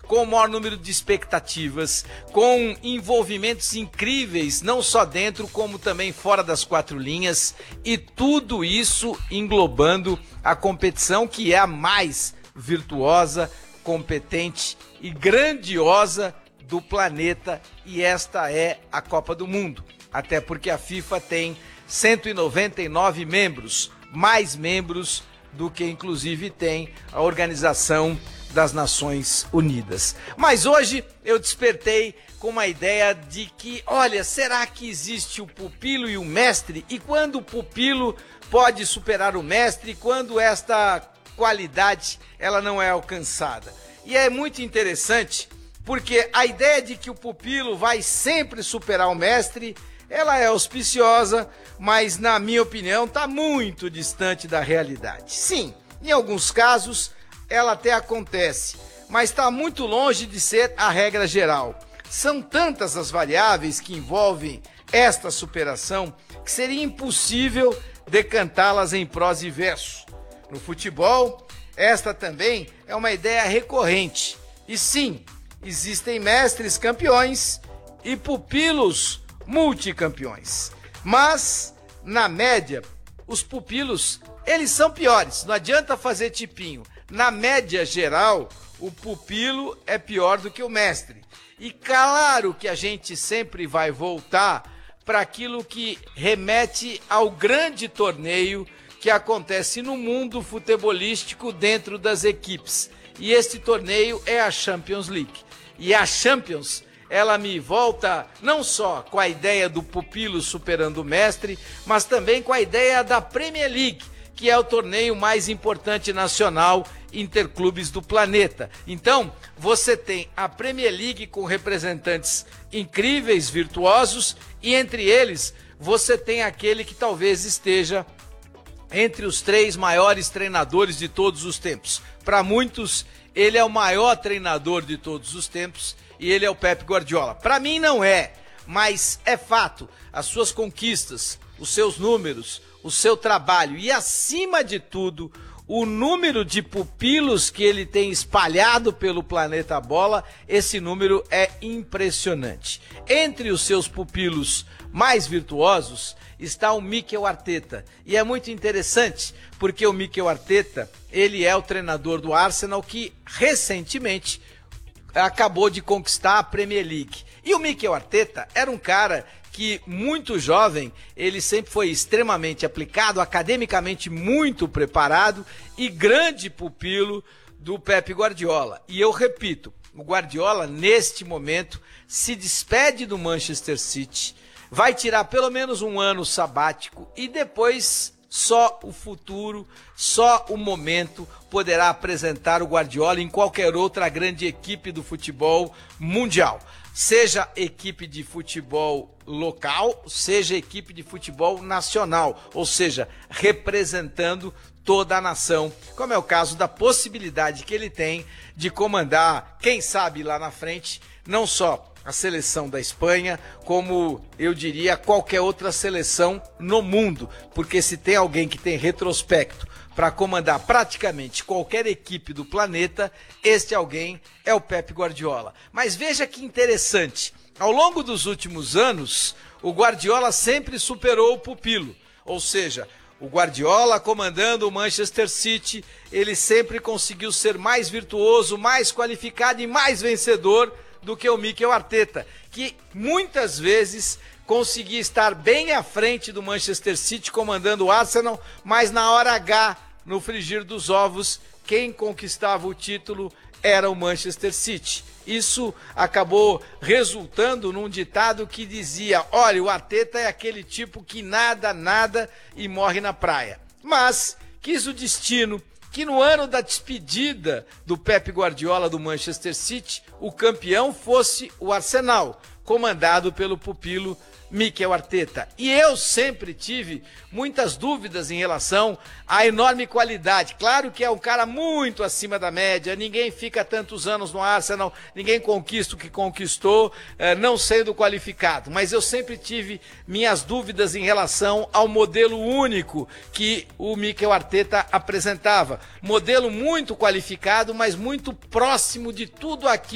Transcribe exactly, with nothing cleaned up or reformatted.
com o maior número de expectativas, com envolvimentos incríveis, não só dentro, como também fora das quatro linhas, e tudo isso englobando a competição que é a mais virtuosa, competente e grandiosa do planeta, e esta é a Copa do Mundo. Até porque a FIFA tem cento e noventa e nove membros, mais membros do que inclusive tem a Organização das Nações Unidas. Mas hoje eu despertei com uma ideia de que, olha, será que existe o pupilo e o mestre? E quando o pupilo pode superar o mestre? Quando esta qualidade ela não é alcançada? E é muito interessante porque a ideia de que o pupilo vai sempre superar o mestre, ela é auspiciosa, mas na minha opinião está muito distante da realidade. Sim, em alguns casos ela até acontece, mas está muito longe de ser a regra geral. São tantas as variáveis que envolvem esta superação que seria impossível decantá-las em prosa e verso. No futebol, esta também é uma ideia recorrente. E sim, existem mestres campeões e pupilos multicampeões. Mas, na média, os pupilos, eles são piores. Não adianta fazer tipinho. Na média geral, o pupilo é pior do que o mestre. E claro que a gente sempre vai voltar para aquilo que remete ao grande torneio que acontece no mundo futebolístico dentro das equipes. E este torneio é a Champions League. E a Champions, ela me volta não só com a ideia do pupilo superando o mestre, mas também com a ideia da Premier League, que é o torneio mais importante nacional interclubes do planeta. Então, você tem a Premier League com representantes incríveis, virtuosos, e entre eles você tem aquele que talvez esteja entre os três maiores treinadores de todos os tempos. Para muitos, ele é o maior treinador de todos os tempos e ele é o Pep Guardiola. Para mim não é, mas é fato. As suas conquistas, os seus números, o seu trabalho e, acima de tudo, o número de pupilos que ele tem espalhado pelo planeta bola, esse número é impressionante. Entre os seus pupilos mais virtuosos está o Mikel Arteta. E é muito interessante, porque o Mikel Arteta, ele é o treinador do Arsenal que recentemente acabou de conquistar a Premier League. E o Mikel Arteta era um cara que, muito jovem, ele sempre foi extremamente aplicado, academicamente muito preparado e grande pupilo do Pep Guardiola. E eu repito, o Guardiola, neste momento, se despede do Manchester City, vai tirar pelo menos um ano sabático e depois só o futuro, só o momento poderá apresentar o Guardiola em qualquer outra grande equipe do futebol mundial. Seja equipe de futebol local, seja equipe de futebol nacional, ou seja, representando toda a nação, como é o caso da possibilidade que ele tem de comandar, quem sabe lá na frente, não só a seleção da Espanha, como eu diria qualquer outra seleção no mundo, porque se tem alguém que tem retrospecto para comandar praticamente qualquer equipe do planeta, este alguém é o Pep Guardiola. Mas veja que interessante, ao longo dos últimos anos, o Guardiola sempre superou o pupilo, ou seja, o Guardiola comandando o Manchester City, ele sempre conseguiu ser mais virtuoso, mais qualificado e mais vencedor do que o Mikel Arteta, que muitas vezes conseguia estar bem à frente do Manchester City comandando o Arsenal, mas na hora H, no frigir dos ovos, quem conquistava o título era o Manchester City. Isso acabou resultando num ditado que dizia: olha, o Arteta é aquele tipo que nada, nada e morre na praia. Mas quis o destino que no ano da despedida do Pep Guardiola do Manchester City, o campeão fosse o Arsenal, comandado pelo pupilo Mikel Arteta. E eu sempre tive muitas dúvidas em relação à enorme qualidade. Claro que é um cara muito acima da média, ninguém fica tantos anos no Arsenal, ninguém conquista o que conquistou, eh, não sendo qualificado. Mas eu sempre tive minhas dúvidas em relação ao modelo único que o Mikel Arteta apresentava. Modelo muito qualificado, mas muito próximo de tudo aquilo